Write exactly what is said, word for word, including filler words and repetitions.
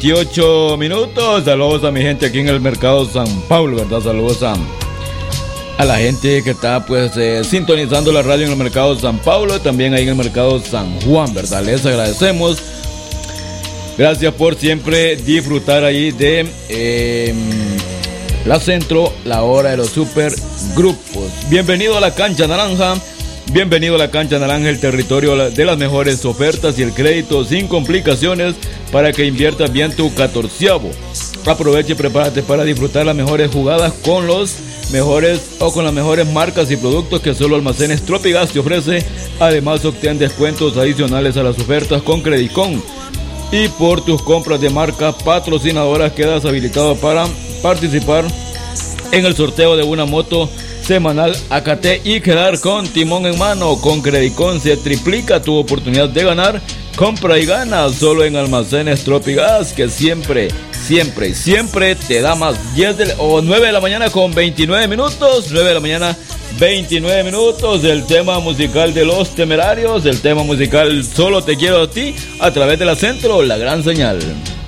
dieciocho minutos. Saludos a mi gente aquí en el mercado San Pablo, ¿verdad? Saludos a, a la gente que está pues eh, sintonizando la radio en el mercado San Pablo, también ahí en el mercado San Juan, ¿verdad? Les agradecemos. Gracias por siempre disfrutar ahí de eh, la Centro, la hora de los super grupos. Bienvenido a la Cancha Naranja. Bienvenido a la Cancha Naranja, el territorio de las mejores ofertas y el crédito sin complicaciones para que inviertas bien tu catorceavo. Aprovecha y prepárate para disfrutar las mejores jugadas con los mejores o con las mejores marcas y productos que solo Almacenes Tropigas te ofrece. Además, obtén descuentos adicionales a las ofertas con Credicon. Y por tus compras de marcas patrocinadoras quedas habilitado para participar en el sorteo de una moto semanal A K T y quedar con timón en mano. Con Credicon se triplica tu oportunidad de ganar. Compra y gana solo en Almacenes Tropigas, que siempre, siempre, siempre te da más. diez de, o nueve de la mañana con veintinueve minutos. nueve de la mañana, veintinueve minutos. El tema musical de Los Temerarios. El tema musical Solo Te Quiero a Ti a través de la Centro, la gran señal.